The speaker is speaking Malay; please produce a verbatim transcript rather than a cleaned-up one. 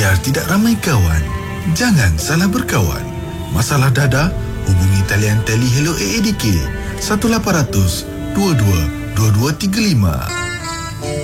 Biar tidak ramai kawan, jangan salah berkawan. Masalah dadah? Hubungi talian tele Hello A A D K one eight hundred, two two dua dua, dua dua tiga lima.